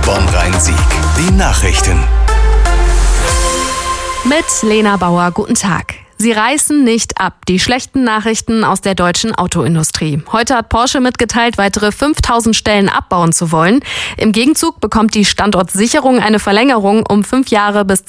Bonn-Rhein-Sieg. Die Nachrichten. Mit Lena Bauer, guten Tag. Sie reißen nicht ab, die schlechten Nachrichten aus der deutschen Autoindustrie. Heute hat Porsche mitgeteilt, weitere 5000 Stellen abbauen zu wollen. Im Gegenzug bekommt die Standortsicherung eine Verlängerung um 5 Jahre bis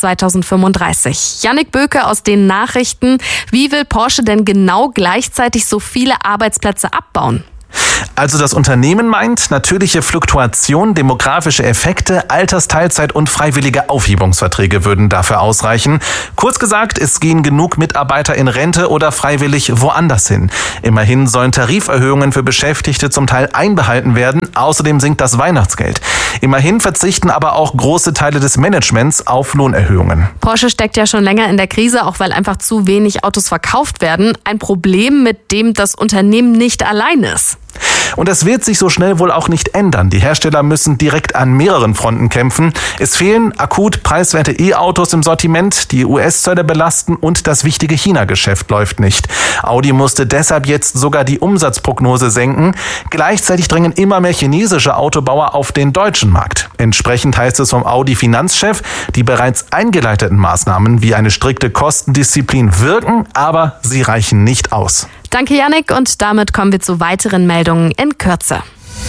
2035. Jannik Böke aus den Nachrichten. Wie will Porsche denn genau gleichzeitig so viele Arbeitsplätze abbauen? Also das Unternehmen meint, natürliche Fluktuation, demografische Effekte, Altersteilzeit und freiwillige Aufhebungsverträge würden dafür ausreichen. Kurz gesagt, es gehen genug Mitarbeiter in Rente oder freiwillig woanders hin. Immerhin sollen Tariferhöhungen für Beschäftigte zum Teil einbehalten werden. Außerdem sinkt das Weihnachtsgeld. Immerhin verzichten aber auch große Teile des Managements auf Lohnerhöhungen. Porsche steckt ja schon länger in der Krise, auch weil einfach zu wenig Autos verkauft werden. Ein Problem, mit dem das Unternehmen nicht allein ist. Und das wird sich so schnell wohl auch nicht ändern. Die Hersteller müssen direkt an mehreren Fronten kämpfen. Es fehlen akut preiswerte E-Autos im Sortiment, die US-Zölle belasten und das wichtige China-Geschäft läuft nicht. Audi musste deshalb jetzt sogar die Umsatzprognose senken. Gleichzeitig drängen immer mehr chinesische Autobauer auf den deutschen Markt. Entsprechend heißt es vom Audi-Finanzchef, die bereits eingeleiteten Maßnahmen wie eine strikte Kostendisziplin wirken, aber sie reichen nicht aus. Danke, Jannik, und damit kommen wir zu weiteren Meldungen in Kürze.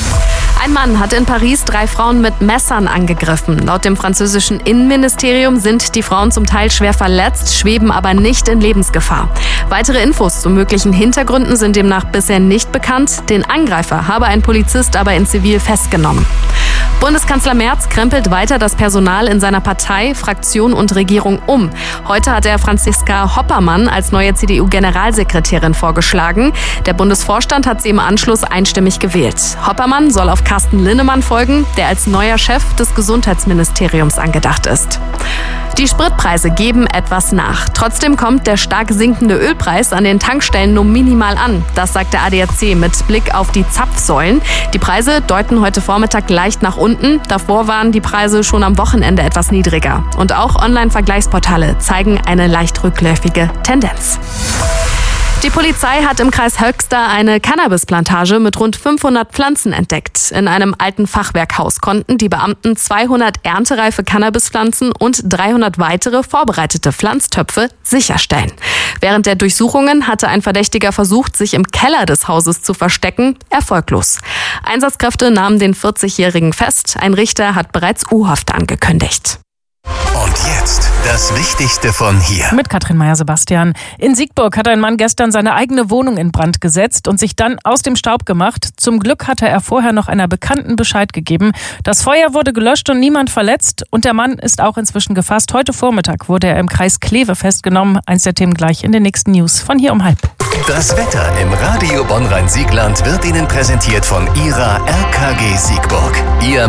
Ein Mann hat in Paris 3 Frauen mit Messern angegriffen. Laut dem französischen Innenministerium sind die Frauen zum Teil schwer verletzt, schweben aber nicht in Lebensgefahr. Weitere Infos zu möglichen Hintergründen sind demnach bisher nicht bekannt. Den Angreifer habe ein Polizist aber in Zivil festgenommen. Bundeskanzler Merz krempelt weiter das Personal in seiner Partei, Fraktion und Regierung um. Heute hat er Franziska Hoppermann als neue CDU-Generalsekretärin vorgeschlagen. Der Bundesvorstand hat sie im Anschluss einstimmig gewählt. Hoppermann soll auf Carsten Linnemann folgen, der als neuer Chef des Gesundheitsministeriums angedacht ist. Die Spritpreise geben etwas nach. Trotzdem kommt der stark sinkende Ölpreis an den Tankstellen nur minimal an. Das sagt der ADAC mit Blick auf die Zapfsäulen. Die Preise deuten heute Vormittag leicht nach unten. Davor waren die Preise schon am Wochenende etwas niedriger. Und auch Online-Vergleichsportale zeigen eine leicht rückläufige Tendenz. Die Polizei hat im Kreis Höxter eine Cannabisplantage mit rund 500 Pflanzen entdeckt. In einem alten Fachwerkhaus konnten die Beamten 200 erntereife Cannabispflanzen und 300 weitere vorbereitete Pflanztöpfe sicherstellen. Während der Durchsuchungen hatte ein Verdächtiger versucht, sich im Keller des Hauses zu verstecken, erfolglos. Einsatzkräfte nahmen den 40-Jährigen fest. Ein Richter hat bereits U-Haft angekündigt. Und jetzt das Wichtigste von hier. Mit Katrin Meyer-Sebastian. In Siegburg hat ein Mann gestern seine eigene Wohnung in Brand gesetzt und sich dann aus dem Staub gemacht. Zum Glück hatte er vorher noch einer Bekannten Bescheid gegeben. Das Feuer wurde gelöscht und niemand verletzt. Und der Mann ist auch inzwischen gefasst. Heute Vormittag wurde er im Kreis Kleve festgenommen. Eins der Themen gleich in den nächsten News von hier um 12:30. Das Wetter im Radio Bonn-Rhein-Siegland wird Ihnen präsentiert von Ihrer RKG Siegburg. Ihr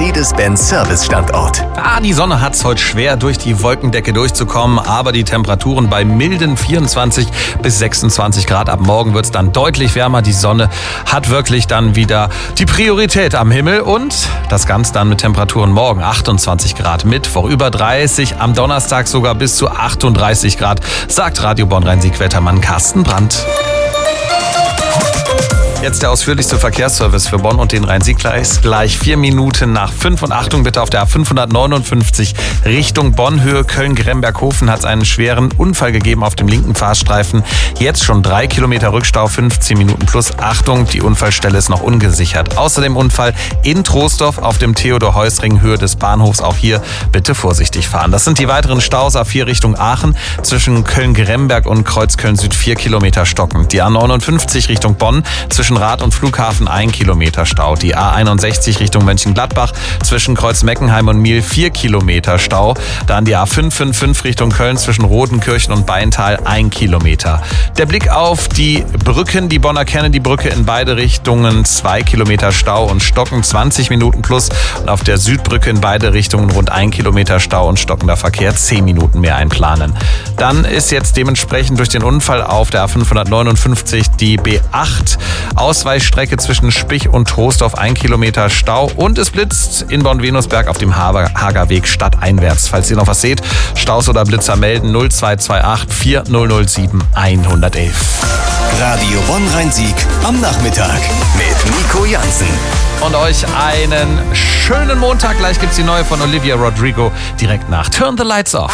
Mercedes-Benz-Service-Standort. Die Sonne hat's heute schwer, durch die Wolkendecke durchzukommen, aber die Temperaturen bei milden 24 bis 26 Grad. Ab morgen wird's dann deutlich wärmer. Die Sonne hat wirklich dann wieder die Priorität am Himmel und das Ganze dann mit Temperaturen morgen 28 Grad, Mittwoch über 30, am Donnerstag sogar bis zu 38 Grad, sagt Radio Bonn-Rhein-Sieg-Wettermann Carsten Brandt. Jetzt der ausführlichste Verkehrsservice für Bonn und den Rhein-Sieg-Kreis. Gleich 4 Minuten nach 5. Und Achtung bitte, auf der A559 Richtung Bonn-Höhe Köln-Gremberghofen hat es einen schweren Unfall gegeben auf dem linken Fahrstreifen. Jetzt schon 3 Kilometer Rückstau, 15 Minuten plus. Achtung, die Unfallstelle ist noch ungesichert. Außerdem Unfall in Troisdorf auf dem Theodor-Heuss-Ring Höhe des Bahnhofs. Auch hier bitte vorsichtig fahren. Das sind die weiteren Staus A4 Richtung Aachen zwischen Köln-Gremberg und Kreuzköln Süd 4 Kilometer stockend. Die A59 Richtung Bonn zwischen Rad und Flughafen 1 Kilometer Stau. Die A61 Richtung Mönchengladbach zwischen Kreuzmeckenheim und Miel 4 Kilometer Stau. Dann die A555 Richtung Köln zwischen Rodenkirchen und Beintal 1 Kilometer. Der Blick auf die Brücken, die Bonner Kennedy-Brücke in beide Richtungen 2 Kilometer Stau und Stocken 20 Minuten plus. Und auf der Südbrücke in beide Richtungen rund 1 Kilometer Stau und stockender Verkehr 10 Minuten mehr einplanen. Dann ist jetzt dementsprechend durch den Unfall auf der A559 die B8 Ausweichstrecke zwischen Spich und Troisdorf 1 Kilometer Stau und es blitzt in Bonn-Venusberg auf dem Hagerweg stadteinwärts. Falls ihr noch was seht, Staus oder Blitzer melden 0228 4007 111. Radio Bonn-Rhein-Sieg am Nachmittag mit Nico Jansen. Und euch einen schönen Montag. Gleich gibt's die neue von Olivia Rodrigo direkt nach Turn the Lights Off.